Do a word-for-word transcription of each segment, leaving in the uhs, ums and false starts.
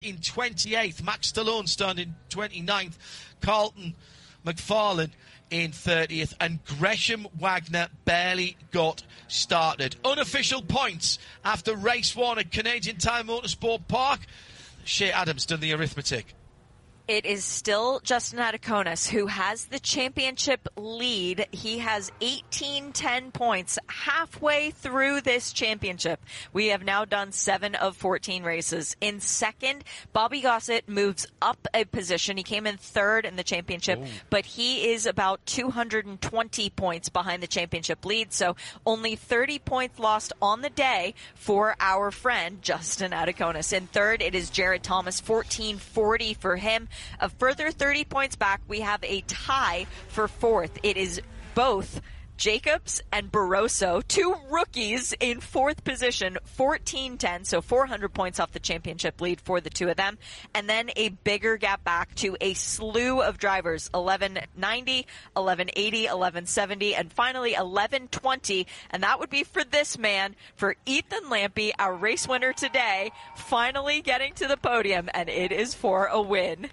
in twenty-eighth. Max Stallone started in twenty-ninth. Carlton McFarlane in thirtieth. And Gresham Wagner barely got started. Unofficial points after race one at Canadian Tire Motorsport Park. Shea Adams done the arithmetic. It is still Justin Adaconis who has the championship lead. He has eighteen ten points halfway through this championship. We have now done seven of fourteen races. In second, Bobby Gossett moves up a position. He came in third in the championship, Ooh. but he is about two hundred twenty points behind the championship lead. So only thirty points lost on the day for our friend Justin Adaconis. In third, it is Jared Thomas, fourteen forty for him. A further thirty points back, we have a tie for fourth. It is both Jacobs and Barroso, two rookies in fourth position, fourteen ten, so four hundred points off the championship lead for the two of them. And then a bigger gap back to a slew of drivers, eleven ninety, eleven eighty, eleven seventy, and finally eleven twenty. And that would be for this man, for Ethan Lampy, our race winner today, finally getting to the podium, and it is for a win.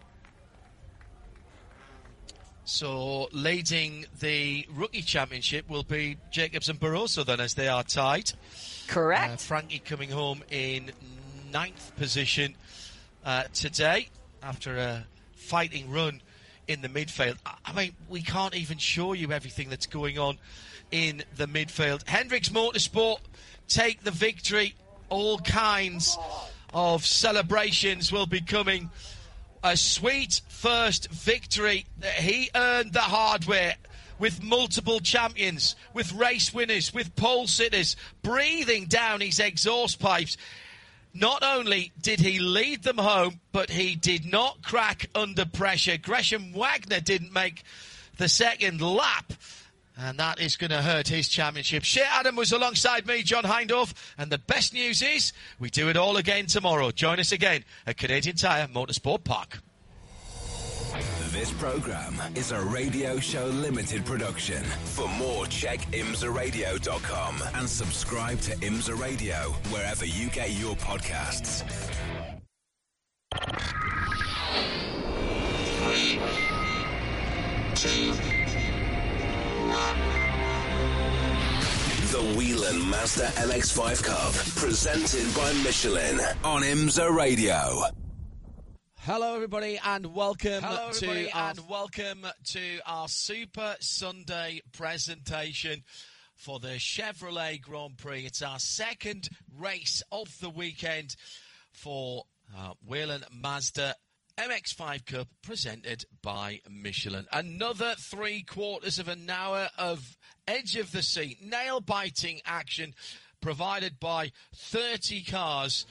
So leading the rookie championship will be Jacobs and Barroso then, as they are tied. Correct. Uh, Frankie coming home in ninth position uh, today after a fighting run in the midfield. I mean, we can't even show you everything that's going on in the midfield. Hendricks Motorsport take the victory. All kinds of celebrations will be coming. A sweet first victory that he earned the hard way, with multiple champions, with race winners, with pole sitters, breathing down his exhaust pipes. Not only did he lead them home, but he did not crack under pressure. Gresham Wagner didn't make the second lap, and that is going to hurt his championship. Shea Adam was alongside me, John Hindorf, and the best news is we do it all again tomorrow. Join us again at Canadian Tire Motorsport Park. This programme is a Radio Show Limited production. For more, check imsa radio dot com and subscribe to IMSA Radio wherever you get your podcasts. Three, two, The Whelen Mazda M X five Cup, presented by Michelin on IMSA Radio. Hello, everybody, and welcome Hello, to everybody, our, and welcome to our Super Sunday presentation for the Chevrolet Grand Prix. It's our second race of the weekend for uh, Whelen Mazda M X five Cup, presented by Michelin. Another three quarters of an hour of edge of the seat, nail-biting action provided by thirty cars,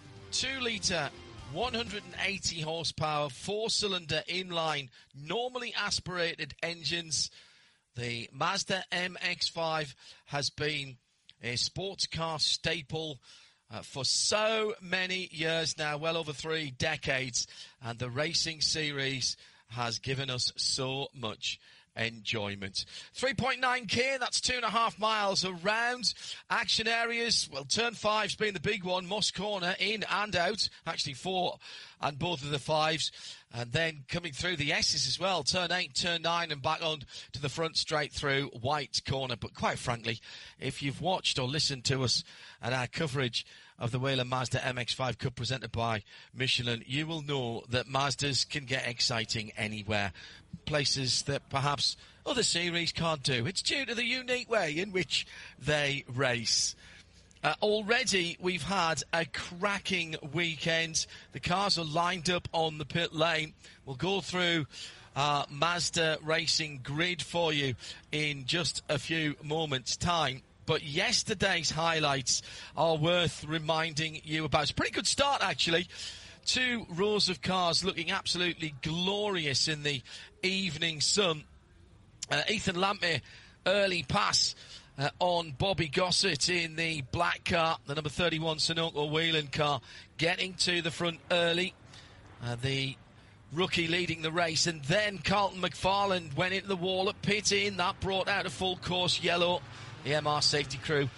two litre, one hundred eighty horsepower, four-cylinder inline, normally aspirated engines. The Mazda M X five has been a sports car staple uh, for so many years now, well over three decades, and the racing series has given us so much enjoyment. three point nine K, that's two and a half miles around. Action areas, well, turn five's been the big one. Moss Corner, in and out. Actually four and both of the fives. And then coming through the S's as well. Turn eight, turn nine, and back on to the front straight through White Corner. But quite frankly, if you've watched or listened to us and our coverage of the Whelen Mazda M X five Cup presented by Michelin, you will know that Mazdas can get exciting anywhere. Places that perhaps other series can't do. It's due to the unique way in which they race. Uh, already we've had a cracking weekend. The cars are lined up on the pit lane. We'll go through our Mazda racing grid for you in just a few moments' time. But yesterday's highlights are worth reminding you about. It's a pretty good start, actually. Two rows of cars looking absolutely glorious in the evening sun. Uh, Ethan Lampy, early pass uh, on Bobby Gossett in the black car, the number thirty-one Sunoco Whelen car, getting to the front early. Uh, the rookie leading the race, and then Carlton McFarlane went into the wall at pit in. That brought out a full course yellow. The M R safety crew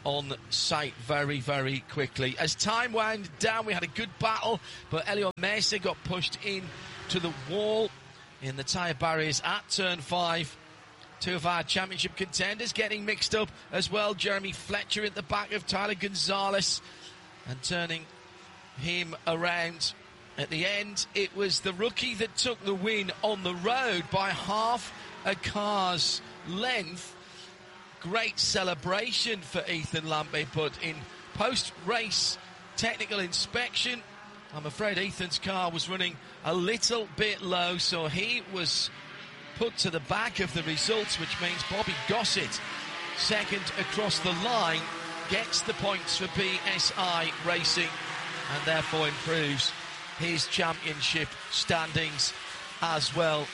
on site very, very quickly. As time wound down, we had a good battle, but Elio Mesa got pushed in to the wall in the tyre barriers at turn five. Two of our championship contenders getting mixed up as well. Jeremy Fletcher at the back of Tyler Gonzalez and turning him around. At the end, it was the rookie that took the win on the road by half a car's length. Great celebration for Ethan Lampe, but in post-race technical inspection, I'm afraid Ethan's car was running a little bit low, so he was put to the back of the results, which means Bobby Gossett, second across the line, gets the points for B S I Racing and therefore improves his championship standings as well.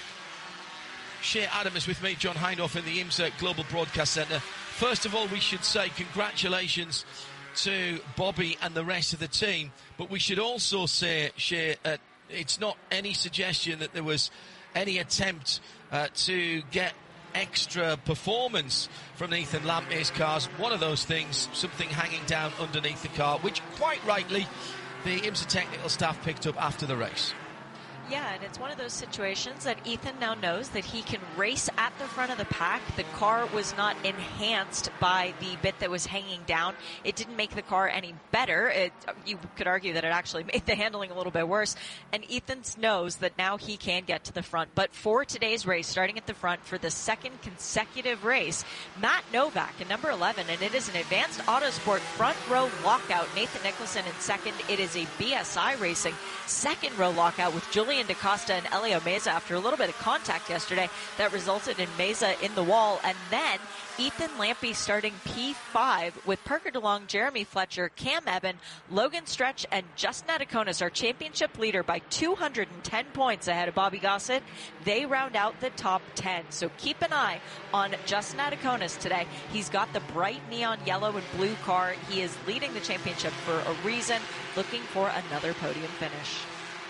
Shea Adam is with me, John Hindhaugh in the IMSA Global Broadcast Centre. First of all, we should say congratulations to Bobby and the rest of the team, but we should also say, Shea, uh, it's not any suggestion that there was any attempt uh, to get extra performance from Ethan Lampe's cars. One of those things, something hanging down underneath the car, which quite rightly the IMSA technical staff picked up after the race. Yeah, and it's one of those situations that Ethan now knows that he can race at the front of the pack. The car was not enhanced by the bit that was hanging down. It didn't make the car any better. It, you could argue that it actually made the handling a little bit worse. And Ethan knows that now he can get to the front. But for today's race, starting at the front for the second consecutive race, Matt Novak in number eleven, and it is an Advanced Autosport front row lockout. Nathan Nicholson in second. It is a B S I Racing second row lockout with Julian DaCosta and Elio Mesa after a little bit of contact yesterday that resulted in Mesa in the wall. And then Ethan Lampe starting P five with Parker DeLong, Jeremy Fletcher, Cam Eben, Logan Stretch, and Justin Ataconis, our championship leader, by two hundred ten points ahead of Bobby Gossett. They round out the top ten. So keep an eye on Justin Ataconis today. He's got the bright neon yellow and blue car. He is leading the championship for a reason, looking for another podium finish.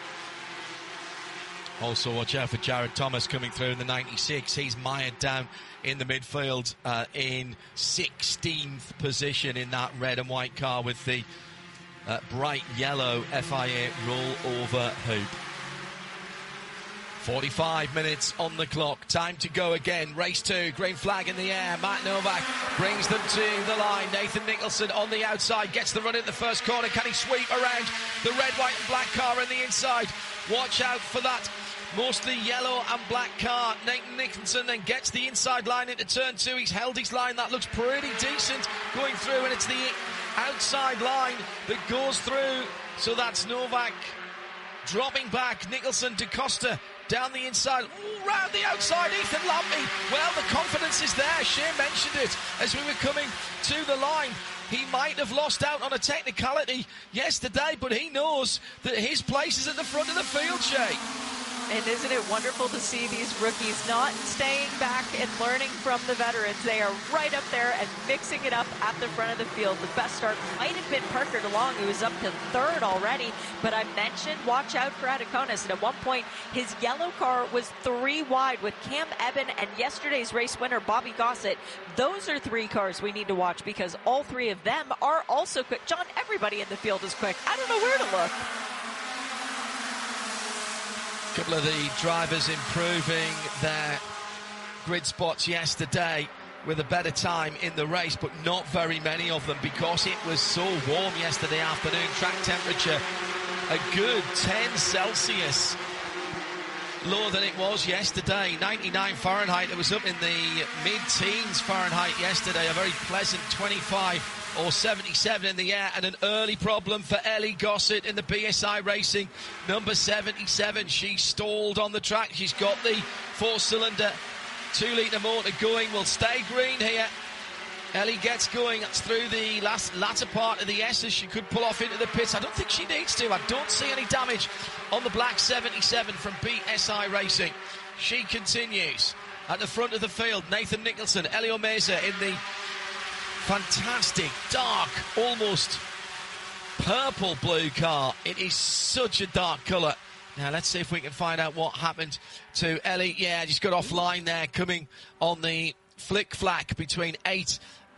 Also, watch out for Jared Thomas coming through in the ninety-six. He's mired down in the midfield uh, in sixteenth position in that red and white car with the uh, bright yellow F I A roll-over hoop. forty-five minutes on the clock. Time to go again. Race two. Green flag in the air. Matt Novak brings them to the line. Nathan Nicholson on the outside gets the run in the first corner. Can he sweep around the red, white and black car on the inside? Watch out for that mostly yellow and black car. Nathan Nicholson then gets the inside line into turn two. He's held his line. That looks pretty decent going through, and it's the outside line that goes through. So that's Novak dropping back. Nicholson, DaCosta down the inside. Ooh, round the outside, Ethan Lampe. Well, the confidence is there. Shea mentioned it as we were coming to the line. He might have lost out on a technicality yesterday, but he knows that his place is at the front of the field, Shea. And isn't it wonderful to see these rookies not staying back and learning from the veterans? They are right up there and mixing it up at the front of the field. The best start might have been Parker DeLong, who is up to third already. But I mentioned watch out for Ataconis. And at one point, his yellow car was three wide with Cam Eben and yesterday's race winner, Bobby Gossett. Those are three cars we need to watch because all three of them are also quick. John, everybody in the field is quick. I don't know where to look. A couple of the drivers improving their grid spots yesterday with a better time in the race, but not very many of them because it was so warm yesterday afternoon. Track temperature a good ten Celsius lower than it was yesterday. ninety-nine Fahrenheit. It was up in the mid-teens Fahrenheit yesterday. A very pleasant twenty-five or seventy-seven in the air, and an early problem for Ellie Gossett in the B S I Racing number seventy-seven. She stalled on the track. She's got the four-cylinder two litre motor going. Will stay green here. Ellie gets going. That's through the last latter part of the S's. She could pull off into the pits. I don't think she needs to. I don't see any damage on the black seventy-seven from B S I Racing. She continues at the front of the field. Nathan Nicholson, Elio Mesa in the fantastic, dark, almost purple blue car. It is such a dark colour. Now, let's see if we can find out what happened to Ellie. Yeah, just got offline there, coming on the flick-flack between eight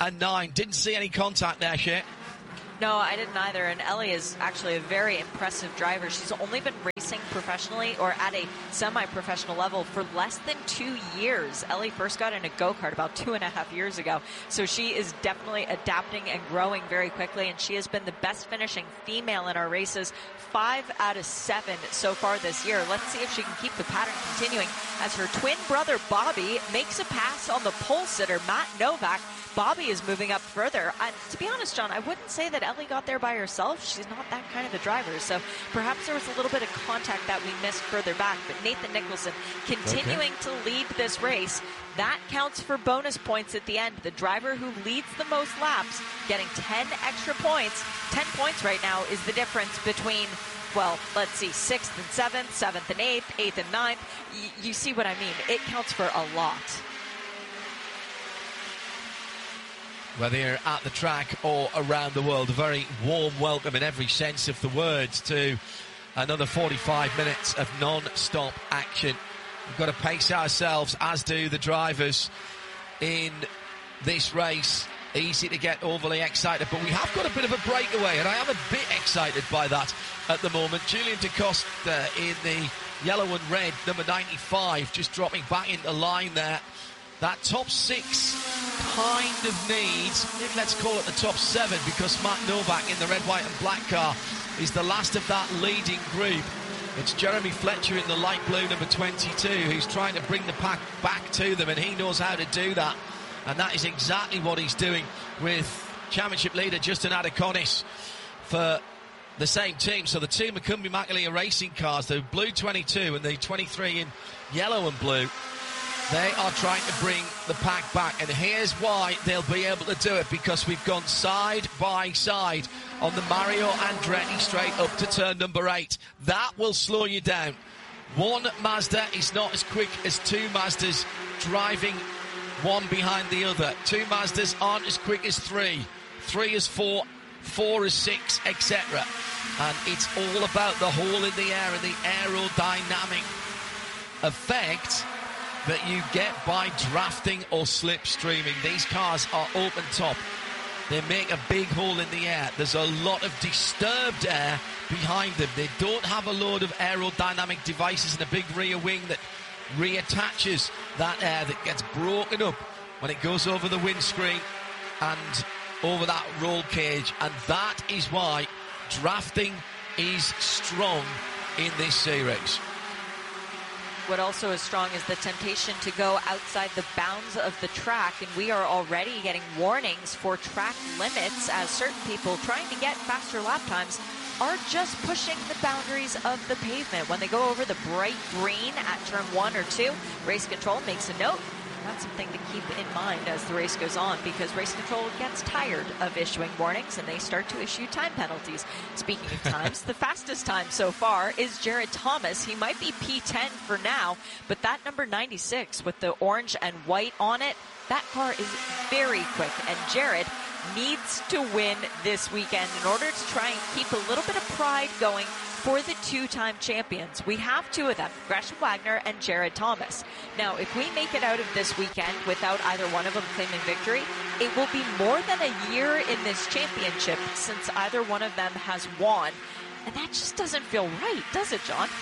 and nine. Didn't see any contact there, Shea. No, I didn't either. And Ellie is actually a very impressive driver. She's only been racing professionally or at a semi-professional level for less than two years. Ellie first got in a go-kart about two and a half years ago. So she is definitely adapting and growing very quickly. And she has been the best finishing female in our races, five out of seven so far this year. Let's see if she can keep the pattern continuing as her twin brother Bobby makes a pass on the pole sitter Matt Novak. Bobby is moving up further. And to be honest, John, I wouldn't say that Ellie got there by herself. She's not that kind of a driver. So perhaps there was a little bit of contact that we missed further back. But Nathan Nicholson continuing okay. to lead this race. That counts for bonus points at the end. The driver who leads the most laps getting ten extra points. ten points right now is the difference between, well, let's see, sixth and seventh, seventh and eighth, eighth and ninth. Y- you see what I mean? It counts for a lot. Whether you're at the track or around the world, a very warm welcome in every sense of the words to another forty-five minutes of non-stop action. We've got to pace ourselves, as do the drivers in this race. Easy to get overly excited, but we have got a bit of a breakaway, and I am a bit excited by that at the moment. Julian DeCosta in the yellow and red, number ninety-five, just dropping back into line there. That top six kind of needs, let's call it the top seven, because Matt Novak in the red, white and black car is the last of that leading group. It's Jeremy Fletcher in the light blue, number twenty-two, who's trying to bring the pack back to them, and he knows how to do that. And that is exactly what he's doing with championship leader Justin Adeconis for the same team. So the two Macumbi Makalia racing cars, the blue twenty-two and the twenty-three in yellow and blue, they are trying to bring the pack back, and here's why they'll be able to do it, because we've gone side by side on the Mario Andretti straight up to turn number eight. That will slow you down. One Mazda is not as quick as two Mazdas driving one behind the other. Two Mazdas aren't as quick as three. Three is four, four is six, et cetera. And it's all about the hole in the air and the aerodynamic effect that you get by drafting or slipstreaming. These cars are open top. They make a big hole in the air. There's a lot of disturbed air behind them. They don't have a load of aerodynamic devices and a big rear wing that reattaches that air that gets broken up when it goes over the windscreen and over that roll cage. And that is why drafting is strong in this series. What also is strong is the temptation to go outside the bounds of the track, and we are already getting warnings for track limits as certain people trying to get faster lap times are just pushing the boundaries of the pavement. When they go over the bright green at turn one or two, race control makes a note. That's something to keep in mind as the race goes on, because race control gets tired of issuing warnings and they start to issue time penalties. Speaking of times, the fastest time so far is Jared Thomas. He might be P ten for now, but that number ninety-six with the orange and white on it, that car is very quick, and Jared needs to win this weekend in order to try and keep a little bit of pride going for the two-time champions. We have two of them, Gresham Wagner and Jared Thomas. Now, if we make it out of this weekend without either one of them claiming victory, it will be more than a year in this championship since either one of them has won. And that just doesn't feel right, does it, John?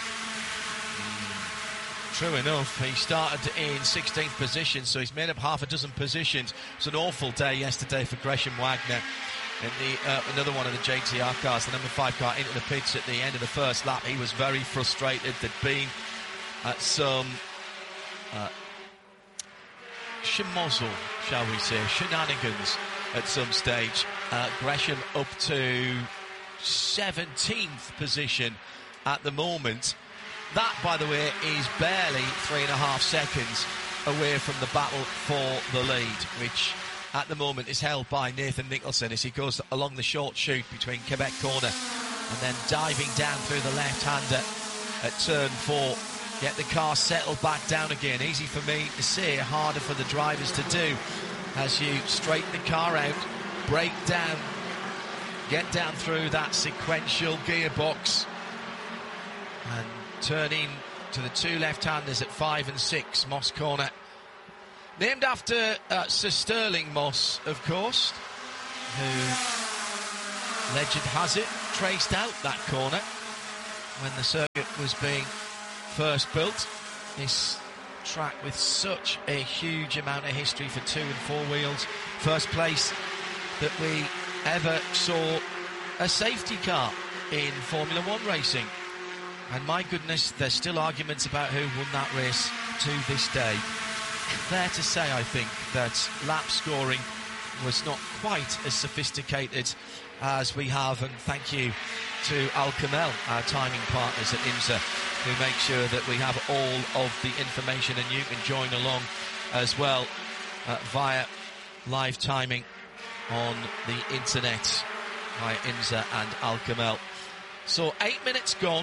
True enough, he started in sixteenth position, so he's made up half a dozen positions. It was an awful day yesterday for Gresham Wagner in the uh, another one of the J T R cars, the number five car, into the pits at the end of the first lap. He was very frustrated. There'd been uh, some uh, schmozzle, shall we say, shenanigans at some stage. Uh, Gresham up to seventeenth position at the moment. That, by the way, is barely three and a half seconds away from the battle for the lead, which at the moment is held by Nathan Nicholson as he goes along the short chute between Quebec corner and then diving down through the left-hander at turn four. Get the car settled back down again. Easy for me to say, harder for the drivers to do as you straighten the car out, brake down, get down through that sequential gearbox and turn in to the two left-handers at five and six. Moss Corner Named after uh, Sir Stirling Moss, of course, who, legend has it, traced out that corner when the circuit was being first built. This track with such a huge amount of history for two and four wheels. First place that we ever saw a safety car in Formula One racing. And my goodness, there's still arguments about who won that race to this day. Fair to say, I think, that lap scoring was not quite as sophisticated as we have, and thank you to Al Kamel, our timing partners at IMSA, who make sure that we have all of the information, and you can join along as well uh, via live timing on the internet via IMSA and Al Kamel. So eight minutes gone.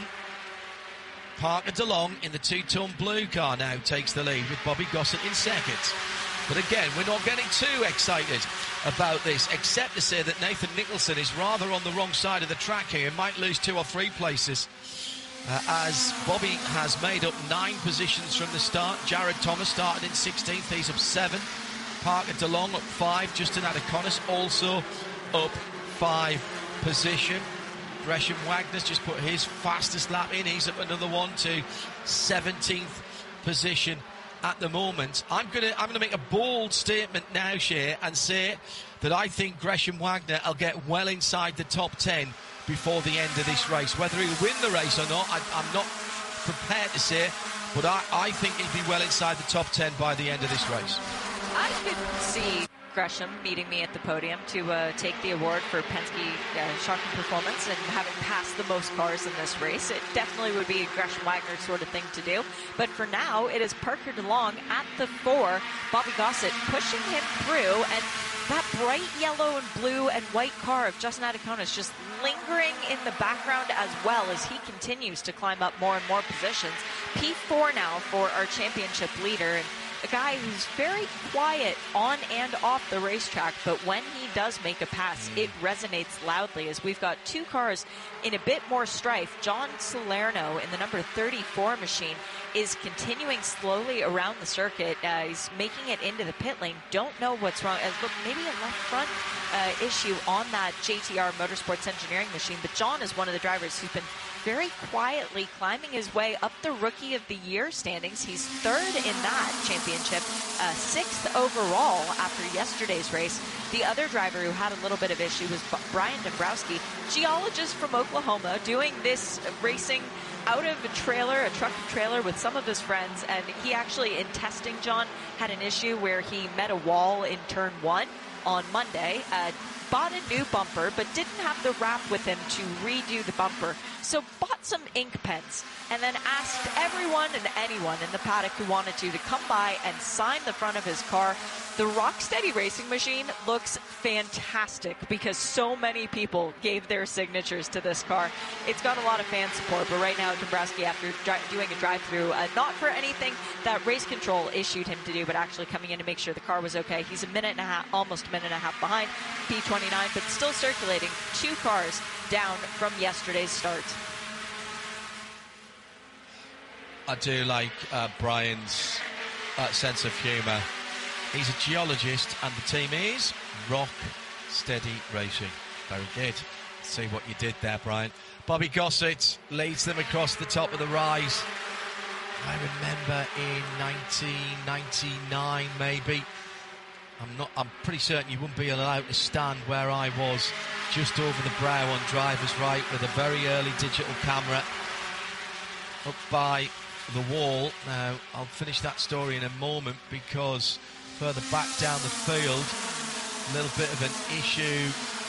Parker DeLong in the two-ton blue car now takes the lead with Bobby Gossett in second. But again, we're not getting too excited about this, except to say that Nathan Nicholson is rather on the wrong side of the track here and might lose two or three places, uh, as Bobby has made up nine positions from the start. Jared Thomas started in sixteenth, he's up seven. Parker DeLong up five. Justin Adaconis also up five position. Gresham Wagner's just put his fastest lap in. He's up another one to seventeenth position at the moment. I'm going to I'm going to make a bold statement now, Shea, and say that I think Gresham Wagner will get well inside the top ten before the end of this race. Whether he'll win the race or not, I, I'm not prepared to say, but I, I think he'll be well inside the top ten by the end of this race. I could see Gresham meeting me at the podium to uh, take the award for Penske uh, shocking performance and having passed the most cars in this race. It definitely would be a Gresham Wagner sort of thing to do. But for now, it is Parker DeLong at the four, Bobby Gossett pushing him through, and that bright yellow and blue and white car of Justin Adaconis just lingering in the background as well as he continues to climb up more and more positions. P four now for our championship leader, and a guy who's very quiet on and off the racetrack, but when he does make a pass, it resonates loudly, as we've got two cars in a bit more strife. John Salerno in the number thirty-four machine is continuing slowly around the circuit. Uh, he's making it into the pit lane. Don't know what's wrong. Uh, look, maybe a left front uh, issue on that J T R Motorsports Engineering machine, but John is one of the drivers who's been very quietly climbing his way up the Rookie of the Year standings. He's third in that championship, uh, sixth overall after yesterday's race. The other driver who had a little bit of issue was Brian Dombrowski, geologist from Oklahoma, doing this racing out of a trailer, a truck trailer, with some of his friends, and he actually, in testing John, had an issue where he met a wall in turn one on Monday, uh, bought a new bumper, but didn't have the wrap with him to redo the bumper. So bought some ink pens and then asked everyone and anyone in the paddock who wanted to to come by and sign the front of his car. The Rocksteady racing machine looks fantastic because so many people gave their signatures to this car. It's got a lot of fan support, but right now Dombrowski, after dri- doing a drive-through, uh, not for anything that race control issued him to do, but actually coming in to make sure the car was okay. He's a minute and a half, almost a minute and a half behind P twenty-nine, but still circulating, two cars down from yesterday's start. I do like uh, Brian's uh, sense of humour. He's a geologist, and the team is Rock Steady Racing. Very good. See what you did there, Brian. Bobby Gossett leads them across the top of the rise. I remember in nineteen ninety-nine, maybe. I'm not. I'm pretty certain you wouldn't be allowed to stand where I was, just over the brow on driver's right, with a very early digital camera up by the wall. Now, I'll finish that story in a moment, because further back down the field, a little bit of an issue.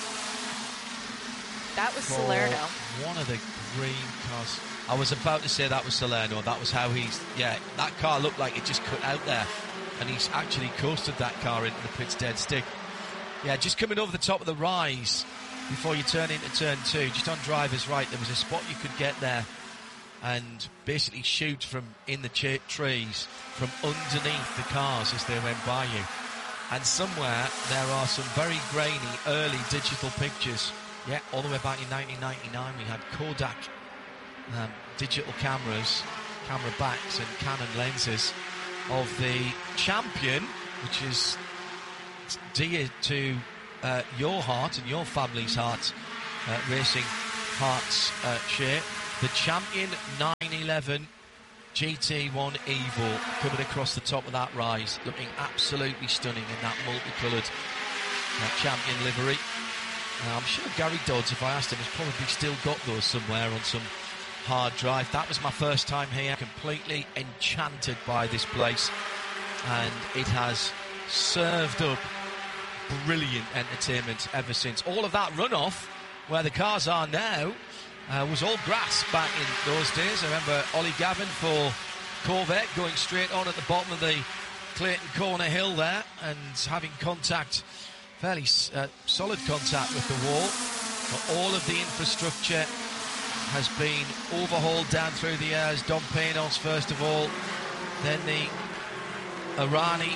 That was Salerno. One of the green cars. I was about to say that was Salerno. That was how he's... Yeah, that car looked like it just cut out there. And he's actually coasted that car into the pit's dead stick. Yeah, just coming over the top of the rise before you turn into turn two, just on driver's right, there was a spot you could get there and basically shoot from in the ch- trees from underneath the cars as they went by you. And somewhere there are some very grainy early digital pictures. Yeah, all the way back in nineteen ninety-nine we had Kodak um, digital cameras, camera backs and Canon lenses of the champion which is dear to uh, your heart and your family's heart, uh, racing hearts, uh, share. The champion nine eleven G T one Evo coming across the top of that rise, looking absolutely stunning in that multicoloured uh, champion livery. Uh, I'm sure Gary Dodds, if I asked him, has probably still got those somewhere on some hard drive. That was my first time here, completely enchanted by this place, and it has served up brilliant entertainment ever since. All of that runoff, where the cars are now, uh, was all grass back in those days. I remember Ollie Gavin for Corvette going straight on at the bottom of the Clayton Corner hill there and having contact, fairly uh, solid contact with the wall. But all of the infrastructure has been overhauled down through the years. Dom Pinos first of all, then the Irani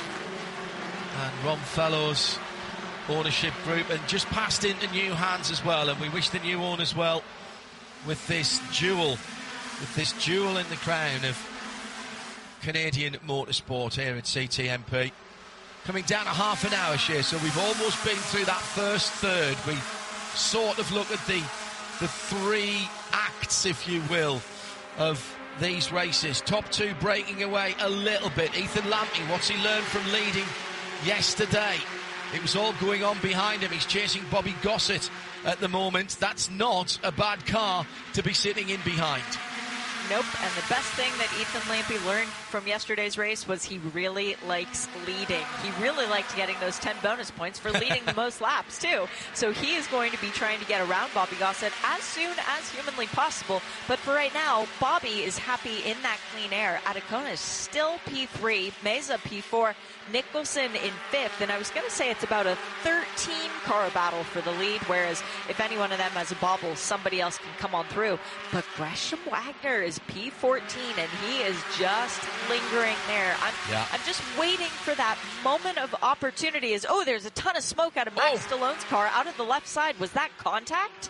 and Ron Fellows ownership group, and just passed into new hands as well, and we wish the new owners well with this jewel with this jewel in the crown of Canadian motorsport here at C T M P. Coming down a half an hour, Shea, so we've almost been through that first third. We sort of look at the the three acts, if you will, of these races. Top two breaking away a little bit. Ethan Lampney, what's he learned from leading yesterday? It was all going on behind him. He's chasing Bobby Gossett at the moment. That's not a bad car to be sitting in behind. Nope, and the best thing that Ethan Lampney learned from yesterday's race was he really likes leading. He really liked getting those ten bonus points for leading the most laps, too. So he is going to be trying to get around Bobby Gossett as soon as humanly possible. But for right now, Bobby is happy in that clean air. Adekona is still P three, Meza P four, Nicholson in fifth. And I was going to say it's about a thirteen car battle for the lead, whereas if any one of them has a bobble, somebody else can come on through. But Gresham Wagner is P fourteen, and he is just lingering there. I'm, yeah. I'm just waiting for that moment of opportunity. Is oh, there's a ton of smoke out of Max oh. Stallone's car out of the left side. Was that contact?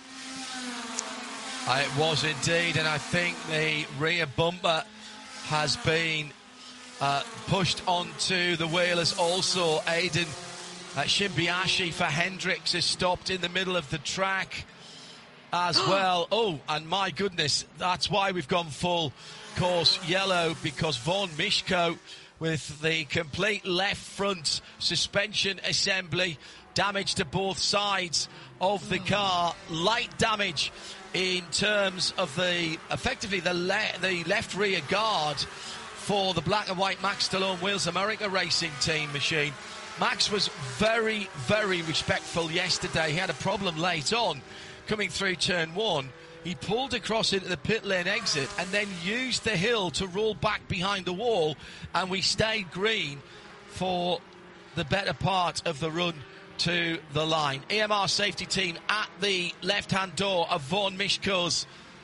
Uh, it was indeed, and I think the rear bumper has been uh, pushed onto the wheelers also. Aiden uh, Shimbiashi for Hendricks is stopped in the middle of the track as well. Oh, and my goodness, that's why we've gone full course yellow, because Vaughn Mishko with the complete left front suspension assembly, damage to both sides of the car, light damage in terms of the effectively the, le- the left rear guard for the black and white Max Stallone Wheels America Racing Team machine. Max was very, very respectful yesterday. He had a problem late on coming through turn one. He pulled across into the pit lane exit and then used the hill to roll back behind the wall, and we stayed green for the better part of the run to the line. A M R safety team at the left-hand door of Vaughn Mishko's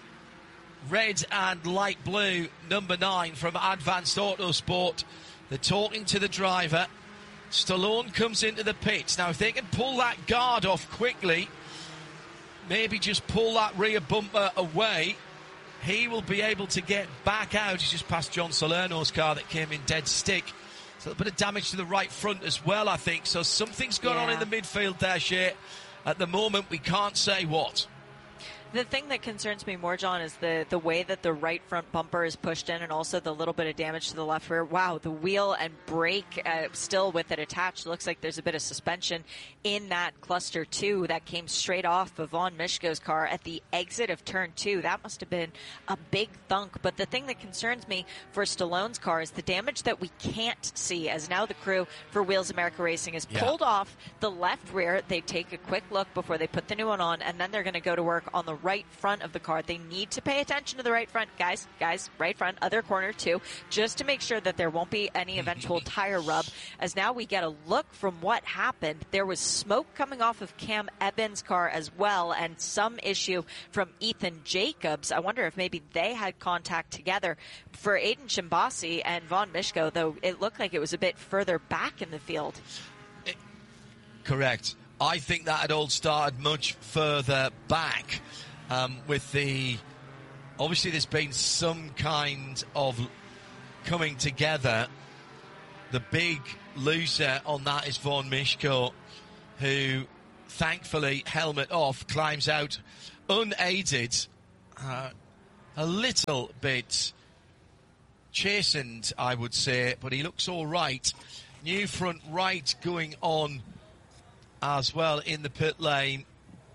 red and light blue number nine from Advanced Autosport. They're talking to the driver. Stallone comes into the pits. Now, if they can pull that guard off quickly, maybe just pull that rear bumper away, he will be able to get back out. He's just passed John Salerno's car that came in dead stick. So a bit of damage to the right front as well, I think. So something's gone yeah. on in the midfield there, Shea. At the moment, we can't say what. The thing that concerns me more, John, is the, the way that the right front bumper is pushed in, and also the little bit of damage to the left rear. Wow, the wheel and brake uh, still with it attached. Looks like there's a bit of suspension in that cluster two that came straight off of Vaughn Mishko's car at the exit of turn two. That must have been a big thunk. But the thing that concerns me for Stallone's car is the damage that we can't see, as now the crew for Wheels America Racing has yeah. pulled off the left rear. They take a quick look before they put the new one on, and then they're going to go to work on the right front of the car. They need to pay attention to the right front, guys, guys, right front, other corner too, just to make sure that there won't be any eventual tire rub. As now we get a look from what happened. There was smoke coming off of Cam Evans' car as well, and some issue from Ethan Jacobs. I wonder if maybe they had contact together. For Aiden Shimbasi and Vaughn Mishko, though, it looked like it was a bit further back in the field. It, correct. I think that had all started much further back. Um, with the, obviously there's been some kind of coming together the big loser on that is Vaughan Mishko, who, thankfully, helmet off, climbs out unaided, uh, a little bit chastened, I would say, but he looks all right. New front right going on as well in the pit lane.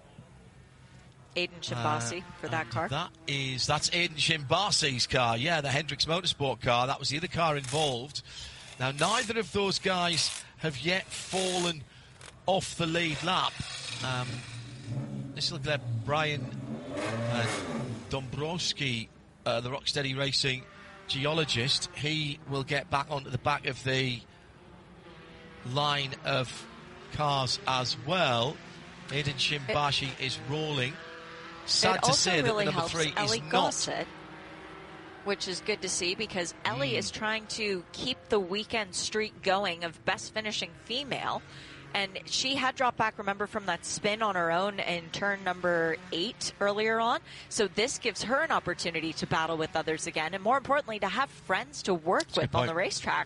Aiden Shimbasi uh, for that car. That is, that's Aiden Shimbasi's car, yeah, the Hendricks Motorsport car. That was the other car involved. Now, neither of those guys have yet fallen off the lead lap. Um, this will let Brian uh, Dombrowski, uh, the Rocksteady Racing geologist, he will get back onto the back of the line of cars as well. Aiden Shimbashi it, is rolling. Sad to say really that the number three Ellie is not. Gossett, which is good to see, because Ellie mm. is trying to keep the weekend streak going of best finishing female. And she had dropped back, remember, from that spin on her own in turn number eight earlier on. So this gives her an opportunity to battle with others again, and more importantly, to have friends to work That's with on the racetrack.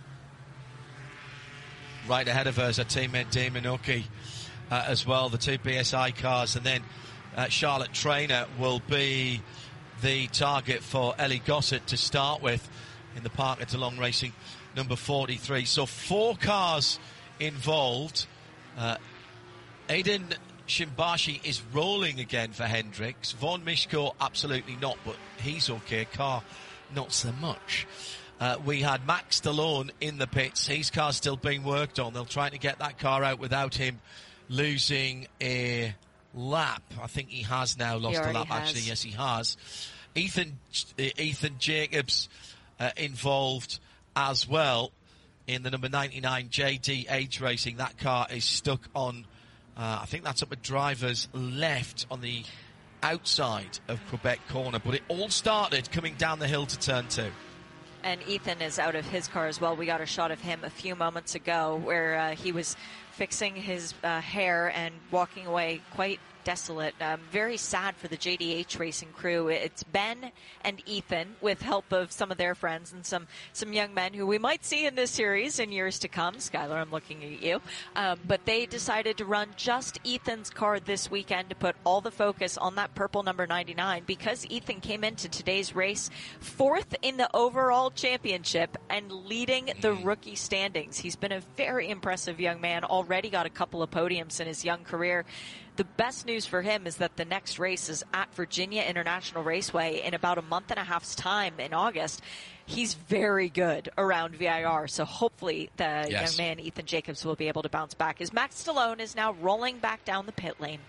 Right ahead of her is her teammate Damon Oki uh, as well, the two B S I cars. And then uh, Charlotte Traynor will be the target for Ellie Gossett to start with in the Parker DeLong Racing number forty-three. So four cars involved. Uh, Aiden Shimbashi is rolling again for Hendricks. Vaughan Mishko, absolutely not, but he's okay. Car, not so much. Uh, we had Max Stallone in the pits. His car's still being worked on. They'll try to get that car out without him losing a lap. I think he has now lost a lap, has. actually. Yes, he has. Ethan, Ethan Jacobs uh, involved as well. In the number ninety-nine J D H Racing, that car is stuck on, uh, I think that's up at driver's left on the outside of Quebec corner. But it all started coming down the hill to turn two. And Ethan is out of his car as well. We got a shot of him a few moments ago where uh, he was fixing his uh, hair and walking away quite desolate. Um, very sad for the J D H Racing crew. It's Ben and Ethan with help of some of their friends and some some young men who we might see in this series in years to come. Skylar, I'm looking at you. Um, but they decided to run just Ethan's car this weekend to put all the focus on that purple number ninety-nine, because Ethan came into today's race fourth in the overall championship and leading the rookie standings. He's been a very impressive young man, already got a couple of podiums in his young career. The best news for him is that the next race is at Virginia International Raceway in about a month and a half's time in August. He's very good around V I R, so hopefully the yes. young man, Ethan Jacobs, will be able to bounce back, as Max Stallone is now rolling back down the pit lane.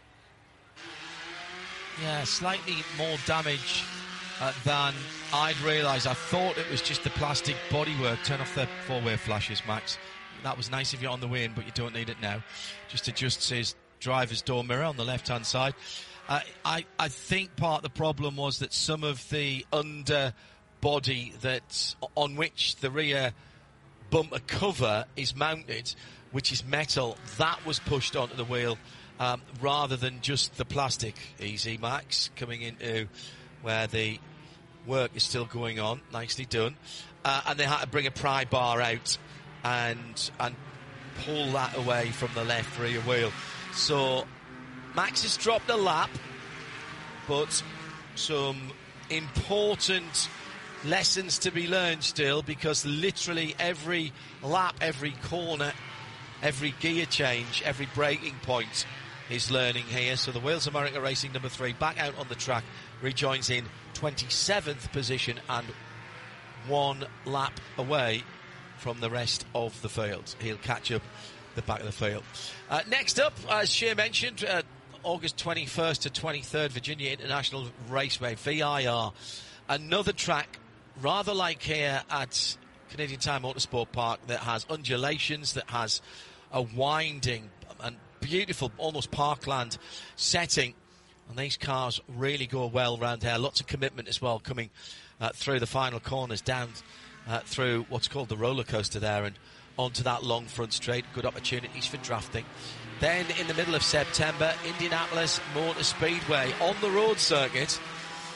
Yeah, slightly more damage uh, than I'd realised. I thought it was just the plastic bodywork. Turn off the four-way flashes, Max. That was nice of you on the way in, but you don't need it now. Just adjusts his driver's door mirror on the left-hand side. Uh, I, I think part of the problem was that some of the underbody that on which the rear bumper cover is mounted, which is metal, that was pushed onto the wheel um, rather than just the plastic. Easy, Max, coming into where the work is still going on. Nicely done. Uh, and they had to bring a pry bar out and and pull that away from the left rear wheel. So Max has dropped a lap, but some important lessons to be learned still, because literally every lap, every corner, every gear change, every braking point is learning here. So the Wales America Racing number three back out on the track, rejoins in twenty-seventh position and one lap away from the rest of the field. He'll catch up the back of the field. Uh, next up, as Shea mentioned, uh, August twenty-first to twenty-third, Virginia International Raceway, V I R. Another track, rather like here at Canadian Tire Motorsport Park, that has undulations, that has a winding and beautiful, almost parkland setting. And these cars really go well around here. Lots of commitment as well, coming uh, through the final corners, down uh, through what's called the roller coaster there, and onto that long front straight. Good opportunities for drafting. Then in the middle of September, Indianapolis Motor Speedway on the road circuit.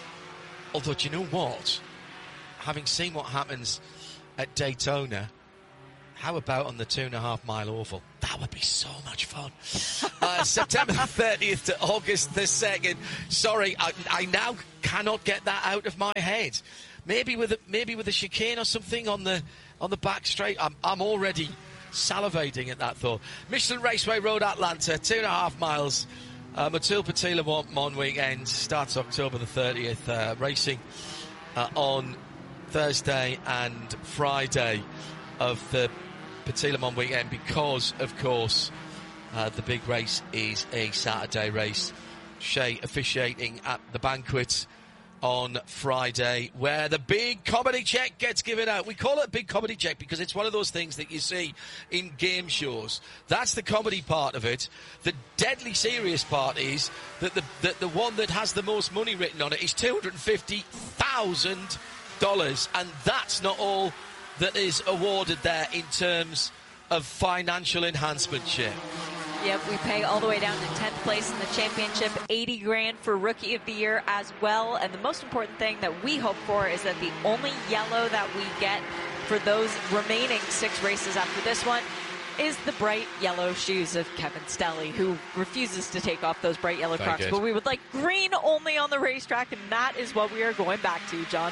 Although, do you know what? Having seen what happens at Daytona, How about on the two and a half mile oval? That would be so much fun. uh, September the thirtieth to August the second. Sorry, I, I now cannot get that out of my head. Maybe with a, maybe with a chicane or something on the on the back straight. I'm I'm already salivating at that thought. Michelin Raceway Road, Atlanta, two and a half miles. Uh, Motul Patila Mon weekend starts October the thirtieth. Uh, racing uh, on Thursday and Friday of the Patila Mon weekend because, of course, uh, the big race is a Saturday race. Shea officiating at the banquet on Friday, where the big comedy check gets given out. We call it a big comedy check because it's one of those things that you see in game shows. That's the comedy part of it. The deadly serious part is that the, the, the one that has the most money written on it is two hundred fifty thousand dollars, and that's not all that is awarded there in terms of financial enhancement share. Yep, we pay all the way down to tenth place in the championship, eighty grand for Rookie of the Year as well. And the most important thing that we hope for is that the only yellow that we get for those remaining six races after this one is the bright yellow shoes of Kevin Stelly, who refuses to take off those bright yellow Very Crocs. good. But we would like green only on the racetrack, and that is what we are going back to, John.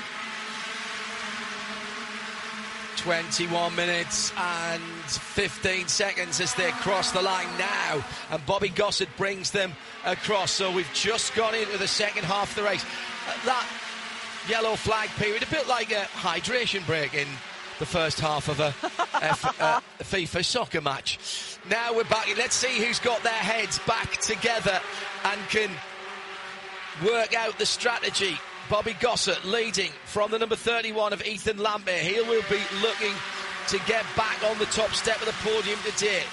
twenty-one minutes and fifteen seconds as they cross the line now, and Bobby Gossett brings them across. So we've just gone into the second half of the race. Uh, that yellow flag period, a bit like a hydration break in the first half of a, F, uh, FIFA soccer match. Now we're back. Let's see who's got their heads back together and can work out the strategy. Bobby Gossett leading from the number thirty-one of Ethan Lambert. He will be looking to get back on the top step of the podium today.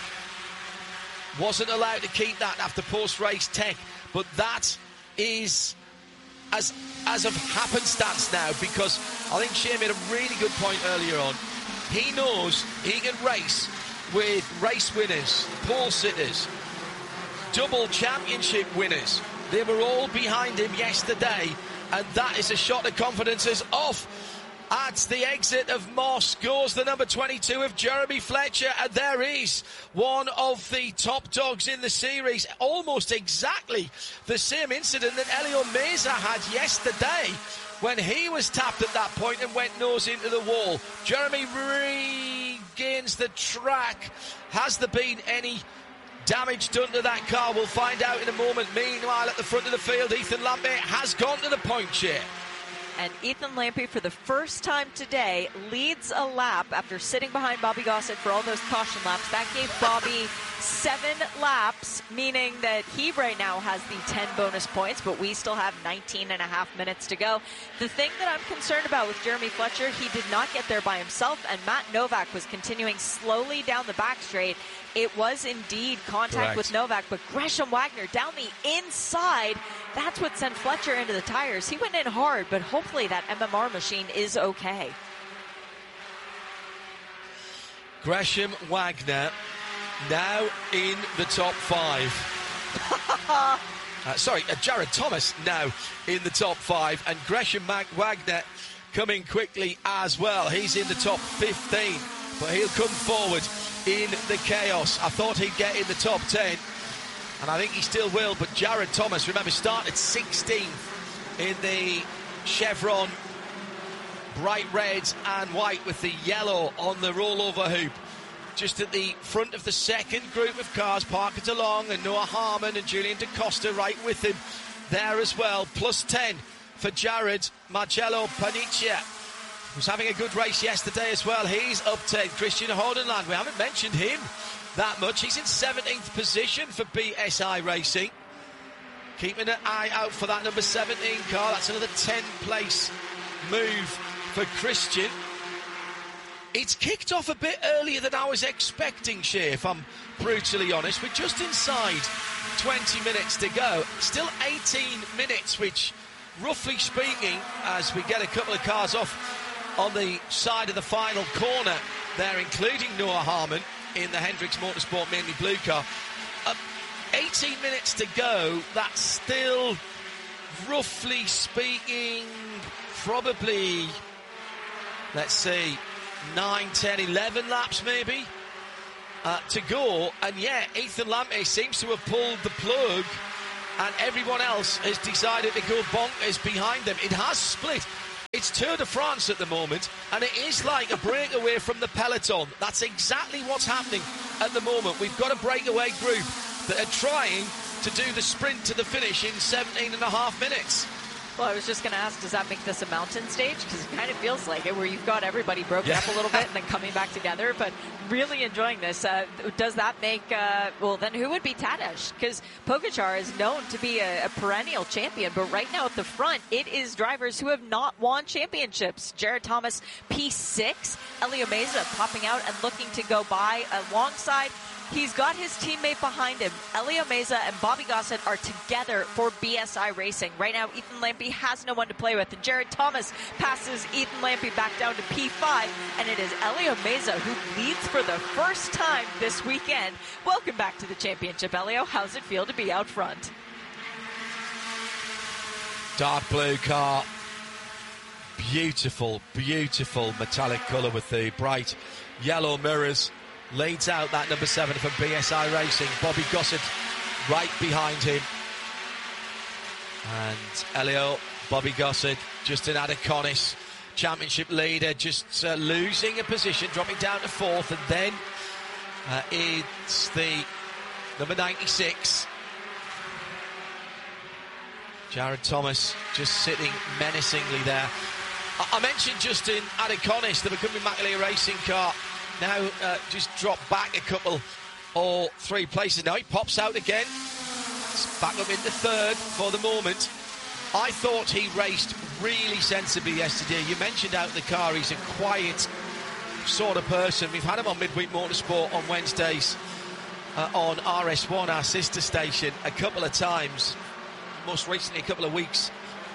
Wasn't allowed to keep that after post-race tech, but that is as as of happenstance now, because I think Shea made a really good point earlier on. He knows he can race with race winners, pole sitters, double championship winners. They were all behind him yesterday, and that is a shot of confidence as off at the exit of Moss goes the number twenty-two of Jeremy Fletcher, and there is one of the top dogs in the series. Almost exactly the same incident that Elio Meza had yesterday when he was tapped at that point and went nose into the wall. Jeremy regains the track. Has there been any damage done to that car? We'll find out in a moment. Meanwhile, at the front of the field, Ethan Lambert has gone to the point chair. And Ethan Lambert, for the first time today, leads a lap after sitting behind Bobby Gossett for all those caution laps. That gave Bobby seven laps, meaning that he right now has the ten bonus points, but we still have nineteen and a half minutes to go. The thing that I'm concerned about with Jeremy Fletcher, he did not get there by himself, and Matt Novak was continuing slowly down the back straight. It was indeed contact Correct. with Novak, but Gresham Wagner down the inside, that's what sent Fletcher into the tires. He went in hard, but hopefully that M M R machine is okay. Gresham Wagner now in the top five. uh, sorry, uh, Jared Thomas now in the top five, and Gresham Mag- Wagner coming quickly as well. He's in the top fifteen, but he'll come forward in the chaos. I thought he'd get in the top ten, and I think he still will, but Jared Thomas, remember, started sixteenth in the Chevron bright red and white with the yellow on the rollover hoop. Just at the front of the second group of cars, Parker DeLong and Noah Harmon and Julian DaCosta right with him there as well. Plus ten for Jared. Marcello Paniccia was having a good race yesterday as well. He's up ten. Christian Hordenland, we haven't mentioned him that much. He's in seventeenth position for B S I Racing. Keeping an eye out for that number seventeen car. That's another ten place move for Christian. It's kicked off a bit earlier than I was expecting, Shea, if I'm brutally honest. We're just inside twenty minutes to go. Still eighteen minutes, which, roughly speaking, as we get a couple of cars off on the side of the final corner there, including Noah Harmon in the Hendricks Motorsport mainly blue car. Uh, eighteen minutes to go. That's still, roughly speaking, probably, let's see, nine, ten, eleven laps maybe uh, to go, and yeah, Ethan Lamptey seems to have pulled the plug, and everyone else has decided to go bonkers behind them. It has split. It's Tour de France at the moment, and it is like a breakaway from the peloton. That's exactly what's happening at the moment. We've got a breakaway group that are trying to do the sprint to the finish in seventeen and a half minutes. Well, I was just going to ask, does that make this a mountain stage? Because it kind of feels like it, where you've got everybody broken yeah. up a little bit and then coming back together. But really enjoying this. Uh, does that make, uh, well, then who would be Tadej? Because Pogacar is known to be a, a perennial champion. But right now at the front, it is drivers who have not won championships. Jared Thomas, P six. Elio Meza popping out and looking to go by alongside. He's got his teammate behind him. Elio Meza and Bobby Gossett are together for B S I Racing. Right now, Ethan Lamptey has no one to play with. And Jared Thomas passes Ethan Lamptey back down to P five. And it is Elio Meza who leads for the first time this weekend. Welcome back to the championship, Elio. How's it feel to be out front? Dark blue car. Beautiful, beautiful metallic colour with the bright yellow mirrors. Leads out that number seven from B S I Racing. Bobby Gossett right behind him. And Elio, Bobby Gossett, Justin Adaconis, championship leader, just uh, losing a position, dropping down to fourth. And then uh, it's the number ninety-six. Jared Thomas just sitting menacingly there. I, I mentioned Justin Adaconis, the McCumbee McAleer Racing car. Now uh, just drop back a couple or three places. Now he pops out again. It's back up into third for the moment. I thought he raced really sensibly yesterday. You mentioned out in the car, he's a quiet sort of person. We've had him on Midweek Motorsport on Wednesdays uh, on R S one, our sister station, a couple of times. Most recently, a couple of weeks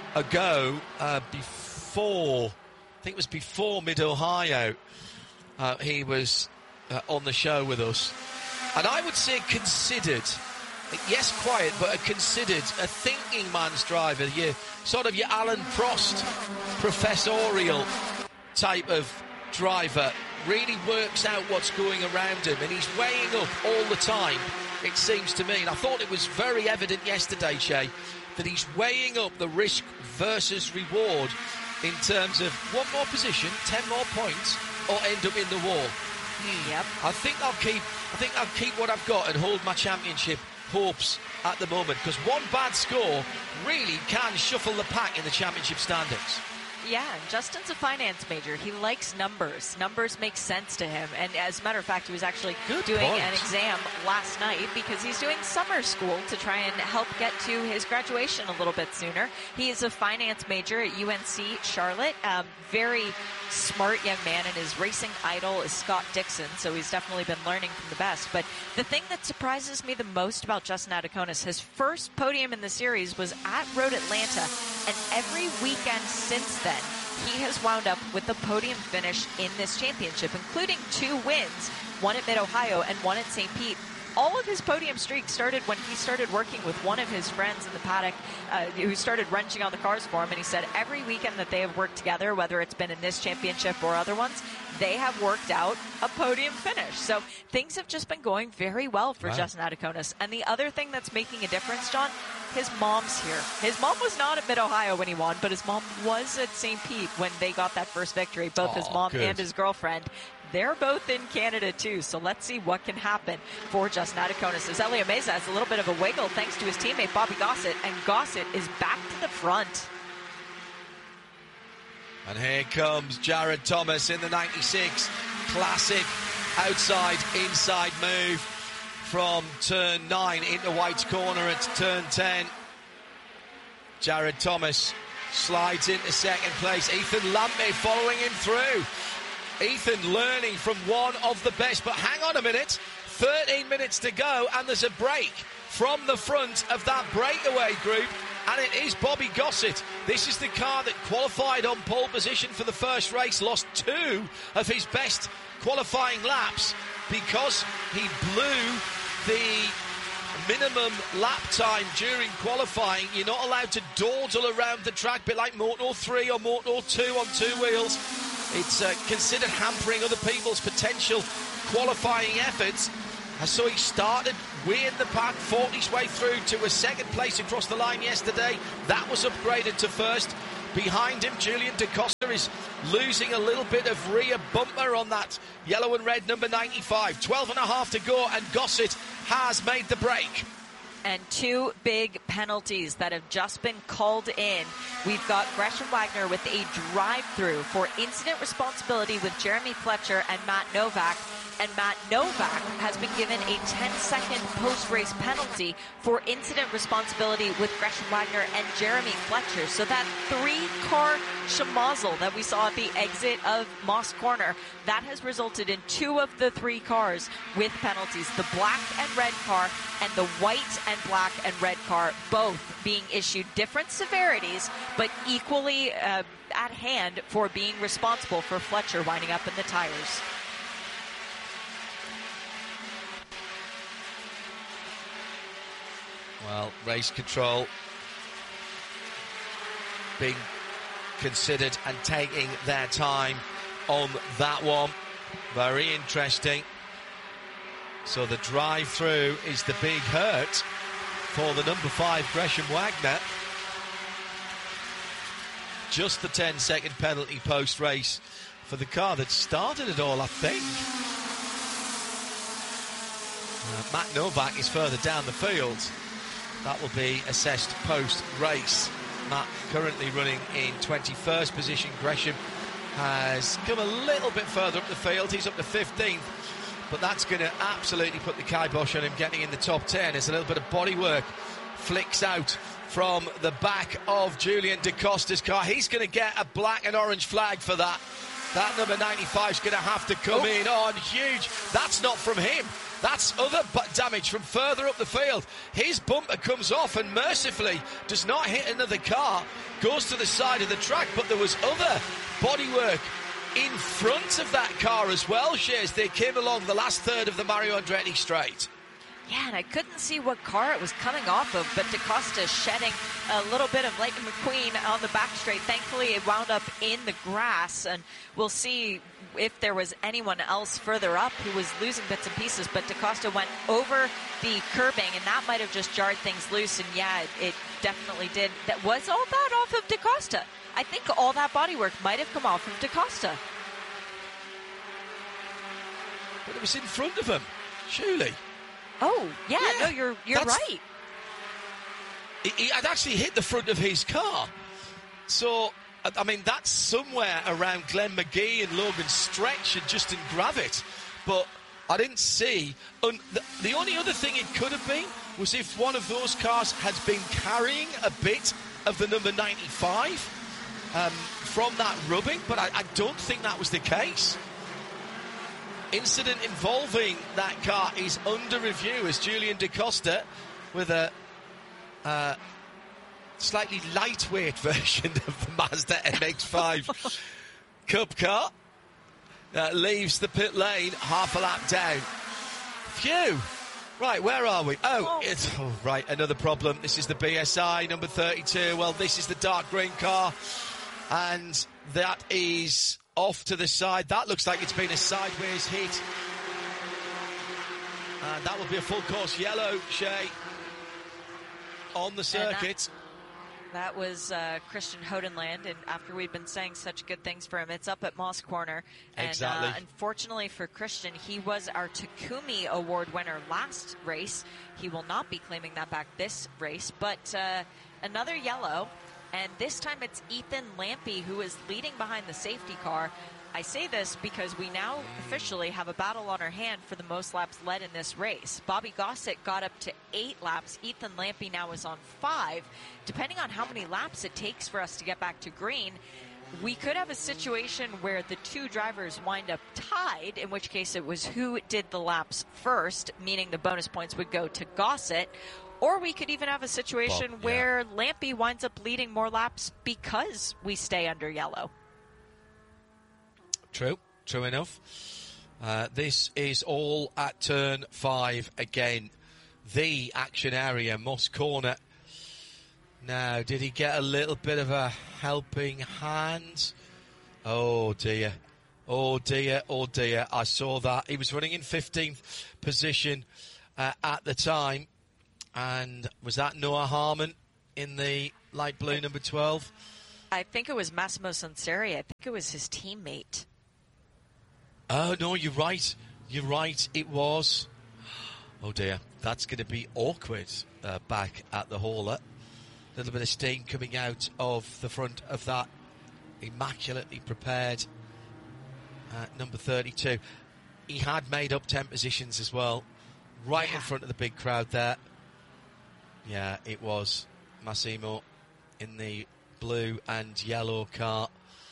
ago, uh, before, I think it was before Mid-Ohio. Uh, he was uh, on the show with us, and I would say considered, yes, quiet, but a considered, a thinking man's driver. You sort of your Alan Prost, professorial type of driver, really works out what's going around him, and he's weighing up all the time, it seems to me. And I thought it was very evident yesterday, Shay, that he's weighing up the risk versus reward in terms of one more position, ten more points, or end up in the wall. Hmm. Yep. I think I'll keep. I think I'll keep what I've got and hold my championship hopes at the moment, because one bad score really can shuffle the pack in the championship standings. Yeah, and Justin's a finance major. He likes numbers. Numbers make sense to him. And as a matter of fact, he was actually Good doing point. an exam last night because he's doing summer school to try and help get to his graduation a little bit sooner. He is a finance major at U N C Charlotte. Um, very smart young man, and his racing idol is Scott Dixon, so he's definitely been learning from the best. But the thing that surprises me the most about Justin Adaconis, his first podium in the series was at Road Atlanta, and every weekend since then, he has wound up with a podium finish in this championship, including two wins, one at Mid-Ohio and one at Saint Pete. All of his podium streak started when he started working with one of his friends in the paddock uh, who started wrenching on the cars for him. And he said every weekend that they have worked together, whether it's been in this championship or other ones, they have worked out a podium finish. So things have just been going very well for wow. Justin Adaconis. And the other thing that's making a difference, John, his mom's here. His mom was not at Mid-Ohio when he won, but his mom was at Saint Pete when they got that first victory, both oh, his mom good. and his girlfriend. They're both in Canada, too, so let's see what can happen for Justin Adaconis. As Elio Meza has a little bit of a wiggle thanks to his teammate Bobby Gossett, and Gossett is back to the front. And here comes Jared Thomas in the ninety-six. Classic outside-inside move from turn nine into White's corner at turn ten. Jared Thomas slides into second place. Ethan Lamptey following him through. Ethan learning from one of the best, but hang on a minute, thirteen minutes to go, and there's a break from the front of that breakaway group, and it is Bobby Gossett. This is the car that qualified on pole position for the first race, lost two of his best qualifying laps because he blew the minimum lap time during qualifying. You're not allowed to dawdle around the track, a bit like Moto three or Moto two on two wheels. it's uh, considered hampering other people's potential qualifying efforts. And so he started way in the pack, fought his way through to a second place across the line yesterday. That was upgraded to first. Behind him, Julian Da Costa is losing a little bit of rear bumper on that yellow and red number ninety-five. twelve and a half to go, and Gossett has made the break. And two big penalties that have just been called in. We've got Gresham Wagner with a drive-through for incident responsibility with Jeremy Fletcher and Matt Novak. And Matt Novak has been given a ten-second post-race penalty for incident responsibility with Gresham Wagner and Jeremy Fletcher. So that three-car schmozzle that we saw at the exit of Moss Corner, that has resulted in two of the three cars with penalties. The black and red car and the white and black and red car both being issued different severities, but equally uh, at hand for being responsible for Fletcher winding up in the tires. Well, race control being considered and taking their time on that one. Very interesting. So the drive-through is the big hurt for the number five, Gresham Wagner. Just the ten-second penalty post-race for the car that started it all, I think. Uh, Matt Novak is further down the field. That will be assessed post-race. Matt currently running in twenty-first position. Gresham has come a little bit further up the field. He's up to fifteenth. But that's going to absolutely put the kibosh on him getting in the top ten as a little bit of bodywork flicks out from the back of Julian Da Costa's car. He's going to get a black and orange flag for that. That number ninety-five is going to have to come oh. in on huge. That's not from him. That's other damage from further up the field. His bumper comes off and mercifully does not hit another car, goes to the side of the track, but there was other bodywork in front of that car as well, Shays. They came along the last third of the Mario Andretti straight. Yeah, and I couldn't see what car it was coming off of, but Da Costa shedding a little bit of Lightning McQueen on the back straight. Thankfully, it wound up in the grass, and we'll see if there was anyone else further up who was losing bits and pieces, but Da Costa went over the curbing, and that might have just jarred things loose, and yeah, it, it definitely did. That was all that off of Da Costa. I think all that bodywork might have come off of Da Costa. But it was in front of him, surely. Oh, yeah, yeah no, you're you're right. He, he had actually hit the front of his car. So, I mean, that's somewhere around Glenn McGee and Logan Stretch and Justin Gravitt. But I didn't see. Un- the, the only other thing it could have been was if one of those cars had been carrying a bit of the number ninety-five um, from that rubbing. But I, I don't think that was the case. Incident involving that car is under review as Julian Da Costa, with a uh, slightly lightweight version of the Mazda M X five Cup car, uh, leaves the pit lane half a lap down. Phew! Right, where are we? Oh, it's oh, right, another problem. This is the B S I number thirty-two. Well, this is the dark green car, and that is off to the side. That looks like it's been a sideways hit. And that will be a full course yellow, Shay, on the circuit. That, that was uh, Christian Hodenland, and after we'd been saying such good things for him, it's up at Moss Corner. And exactly. uh, unfortunately for Christian, he was our Takumi Award winner last race. He will not be claiming that back this race, but uh, another yellow. And this time it's Ethan Lampy who is leading behind the safety car. I say this because we now officially have a battle on our hand for the most laps led in this race. Bobby Gossett got up to eight laps. Ethan Lampy now is on five. Depending on how many laps it takes for us to get back to green, we could have a situation where the two drivers wind up tied, in which case it was who did the laps first, meaning the bonus points would go to Gossett. Or we could even have a situation well, yeah. where Lampy winds up leading more laps because we stay under yellow. True, true enough. Uh, this is all at turn five again. The action area, Moss Corner. Now, did he get a little bit of a helping hand Oh, dear. Oh, dear. Oh, dear. I saw that. He was running in fifteenth position uh, at the time. And was that Noah Harmon in the light blue, number twelve? I think it was Massimo Sanseri. I think it was his teammate. Oh, no, you're right. You're right. It was. Oh, dear. That's going to be awkward uh, back at the hauler. A little bit of steam coming out of the front of that immaculately prepared uh, number thirty-two. He had made up ten positions as well, right yeah. in front of the big crowd there. Yeah, it was Massimo in the blue and yellow car,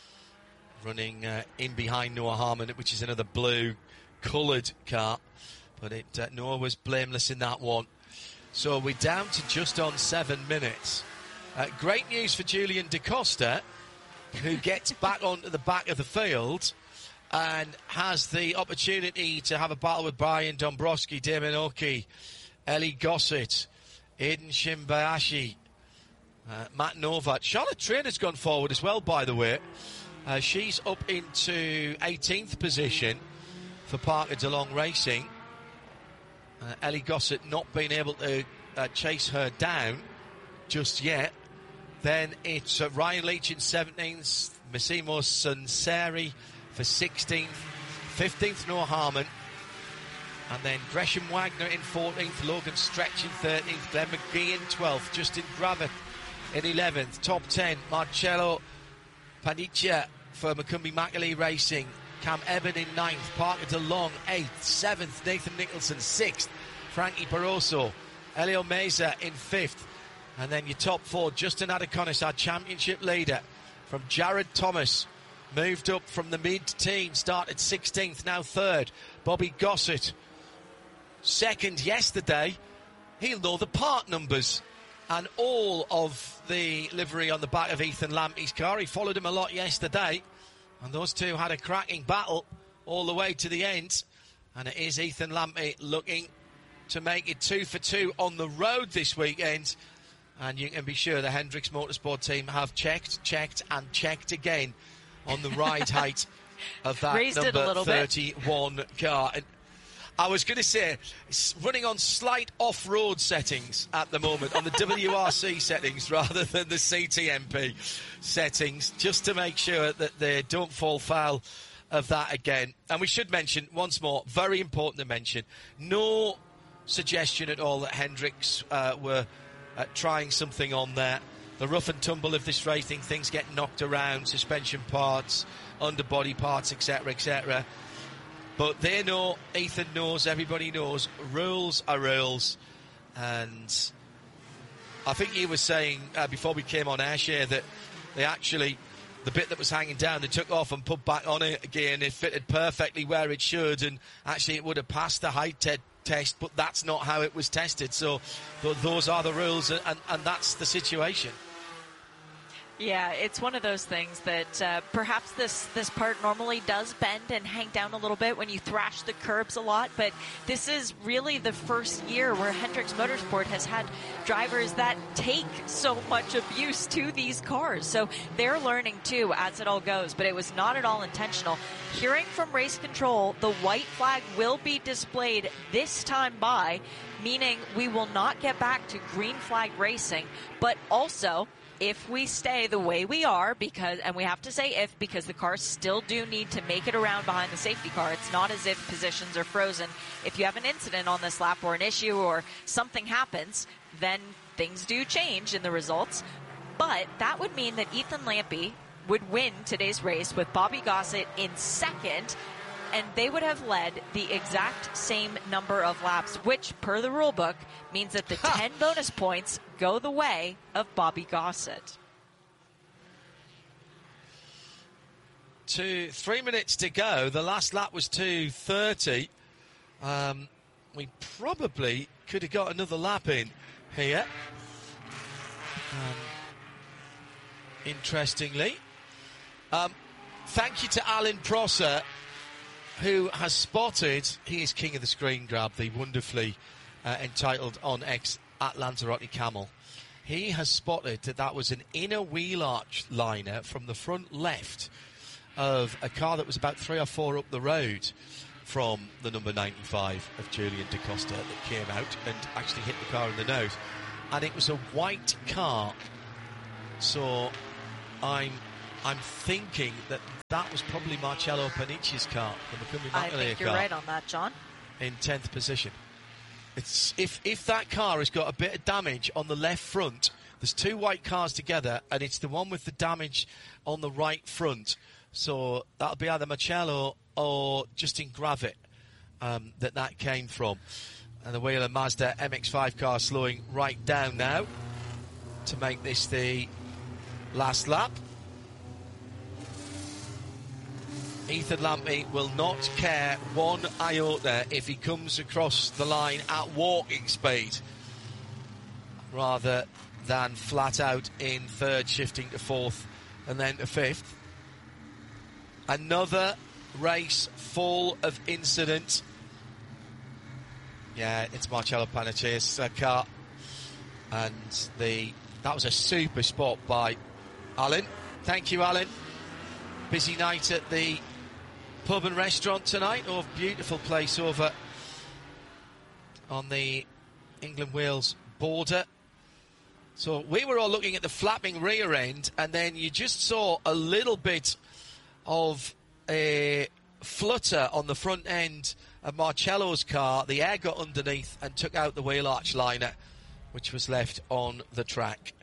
running uh, in behind Noah Harmon, which is another blue coloured car. But it uh, Noah was blameless in that one. So we're down to just on seven minutes. Uh, great news for Julian Da Costa, who gets back onto the back of the field and has the opportunity to have a battle with Brian Dombrowski, Damon Oki, Ellie Gossett, Aiden Shimbayashi, uh, Matt Novat. Charlotte Trainor's gone forward as well, by the way. Uh, she's up into eighteenth position for Parker DeLong Racing. Uh, Ellie Gossett not being able to uh, chase her down just yet. Then it's uh, Ryan Leach in seventeenth, Massimo Sanseri for sixteenth, fifteenth Noah Harmon, and then Gresham Wagner in fourteenth, Logan Stretch in thirteenth, Glenn McGee in twelfth, Justin Gravatt in eleventh, top ten, Marcello Panicia for Macumbi Macaulay Racing, Cam Eben in ninth, Parker DeLong eighth, seventh, Nathan Nicholson sixth, Frankie Barroso, Elio Meza in fifth, and then your top four, Justin Adeconis, our championship leader, from Jared Thomas, moved up from the mid-team, started sixteenth, now third. Bobby Gossett, second yesterday. He'll know the part numbers and all of the livery on the back of Ethan Lampy's car. He followed him a lot yesterday, and those two had a cracking battle all the way to the end. And it is Ethan Lampy looking to make it two for two on the road this weekend. And you can be sure the Hendricks Motorsport team have checked, checked, and checked again on the ride height of that Raised number thirty-one bit. Car. And I was going to say, it's running on slight off-road settings at the moment, on the W R C settings rather than the C T M P settings, just to make sure that they don't fall foul of that again. And we should mention, once more, very important to mention, no suggestion at all that Hendricks uh, were uh, trying something on there. The rough and tumble of this racing, things get knocked around, suspension parts, underbody parts, et cetera, et cetera. But they know, Ethan knows, everybody knows, rules are rules. And I think he was saying uh, before we came on air, Shea, that they actually, the bit that was hanging down, they took off and put back on it again. It fitted perfectly where it should, and actually it would have passed the height te- test, but that's not how it was tested. So th- those are the rules, and, and, and that's the situation. Yeah, it's one of those things that uh, perhaps this, this part normally does bend and hang down a little bit when you thrash the curbs a lot, but this is really the first year where Hendricks Motorsport has had drivers that take so much abuse to these cars. So they're learning too as it all goes, but it was not at all intentional. Hearing from race control, the white flag will be displayed this time by, meaning we will not get back to green flag racing, but also if we stay the way we are, because, and we have to say if, because the cars still do need to make it around behind the safety car. It's not as if positions are frozen. If you have an incident on this lap or an issue or something happens, then things do change in the results. But that would mean that Ethan Lampy would win today's race with Bobby Gossett in second, and they would have led the exact same number of laps, which, per the rule book, means that the ten bonus points go the way of Bobby Gossett. Two, three minutes to go. The last lap was two thirty. Um, we probably could have got another lap in here. Um, interestingly. Um, thank you to Alan Prosser, who has spotted, he is king of the screen grab, the wonderfully uh, entitled on X at Lanzarote Camel. He has spotted that that was an inner wheel arch liner from the front left of a car that was about three or four up the road from the number ninety-five of Julian Da Costa that came out and actually hit the car in the nose. And it was a white car. So I'm I'm thinking that that was probably Marcello Panici's car, the McCumbee I McAleer think you're car, right on that, John. in tenth position. It's if if that car has got a bit of damage on the left front, there's two white cars together, and it's the one with the damage on the right front. So that'll be either Marcello or Justin Gravitt um, that that came from. And the Whelen Mazda M X five car slowing right down now to make this the last lap. Ethan Lampy will not care one iota if he comes across the line at walking speed, rather than flat out in third, shifting to fourth and then to fifth. Another race full of incident. Yeah, it's Marcello Panici's uh, car, and the that was a super spot by Alan. Thank you, Alan. Busy night at the pub and restaurant tonight. Oh, beautiful place over on the England-Wales border. So we were all looking at the flapping rear end, and then you just saw a little bit of a flutter on the front end of Marcello's car. The air got underneath and took out the wheel arch liner, which was left on the track.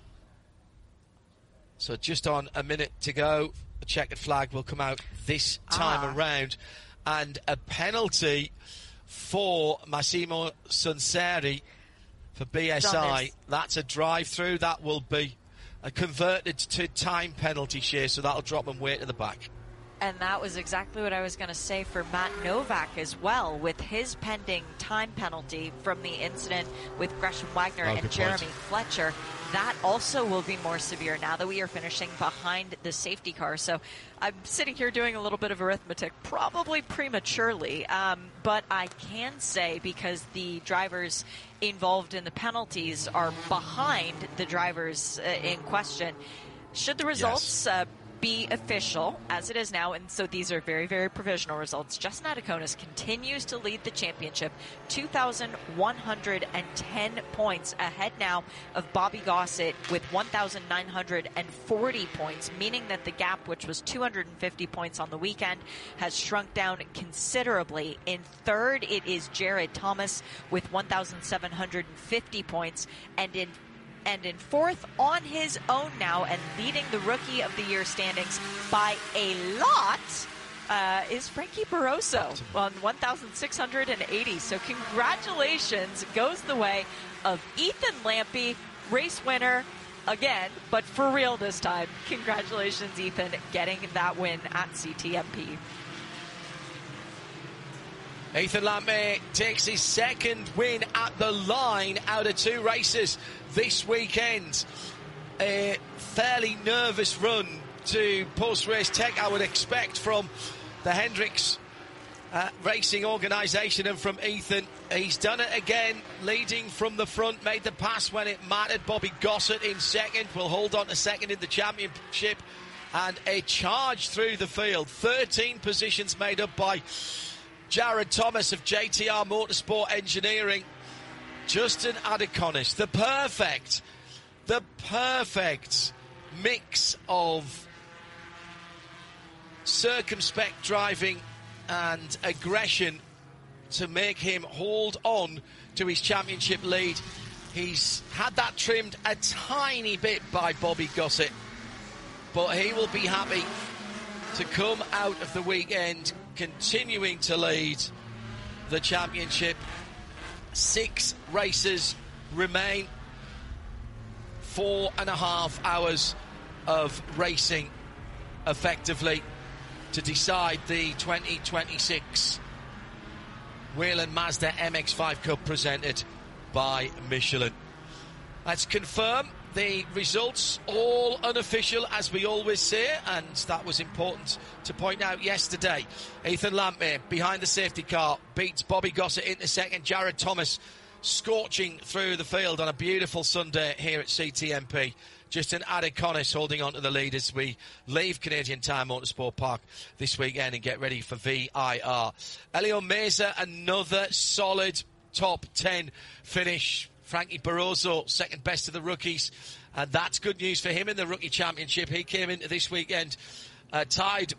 So just on a minute to go, a checkered flag will come out this time ah. around, and a penalty for Massimo Sunseri for B S I. That's a drive-through. That will be a converted to time penalty share, so that'll drop them way to the back. And that was exactly what I was going to say for Matt Novak as well, with his pending time penalty from the incident with Gresham Wagner oh, and Jeremy point. Fletcher. That also will be more severe now that we are finishing behind the safety car. So I'm sitting here doing a little bit of arithmetic, probably prematurely, um, but I can say, because the drivers involved in the penalties are behind the drivers uh, in question, should the results yes. uh, be official, as it is now, and so these are very, very provisional results, Justin Adaconis continues to lead the championship, two thousand one hundred ten points ahead now of Bobby Gossett with one thousand nine hundred forty points, meaning that the gap, which was two hundred fifty points on the weekend, has shrunk down considerably. In third, it is Jared Thomas with one thousand seven hundred fifty points, and in And in fourth on his own now and leading the Rookie of the Year standings by a lot uh, is Frankie Barroso on one thousand six hundred eighty. So congratulations goes the way of Ethan Lampy, race winner again, but for real this time. Congratulations, Ethan, getting that win at C T M P. Ethan Lampy takes his second win at the line out of two races this weekend. A fairly nervous run to post-race tech, I would expect, from the Hendricks uh, Racing organisation and from Ethan. He's done it again, leading from the front, made the pass when it mattered. Bobby Gossett in second, will hold on to second in the championship, and a charge through the field. thirteen positions made up by Jared Thomas of J T R Motorsport Engineering. Justin Adaconis, the perfect, the perfect mix of circumspect driving and aggression to make him hold on to his championship lead. He's had that trimmed a tiny bit by Bobby Gossett, but he will be happy to come out of the weekend continuing to lead the championship. Six races remain. Four and a half hours of racing effectively to decide the twenty twenty-six Whelen Mazda M X five Cup presented by Michelin. Let's confirm the results, all unofficial, as we always say, and that was important to point out yesterday. Ethan Lampy, behind the safety car, beats Bobby Gossett into second. Jared Thomas scorching through the field on a beautiful Sunday here at C T M P Justin Adekonis holding on to the lead as we leave Canadian Tire Motorsport Park this weekend and get ready for V I R. Elio Meza, another solid top ten finish. Frankie Barroso, second best of the rookies. And that's good news for him in the Rookie Championship. He came into this weekend uh, tied